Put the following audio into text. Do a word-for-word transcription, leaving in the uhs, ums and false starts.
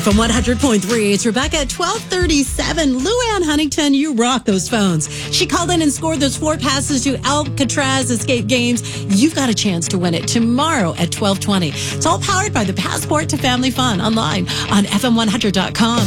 F M one hundred point three, it's Rebecca at twelve thirty-seven. Luann Huntington, you rock those phones. She called in and scored those four passes to Alcatraz Escape Games. You've got a chance to win it tomorrow at twelve twenty. It's all powered by the Passport to Family Fun online on F M one hundred dot com.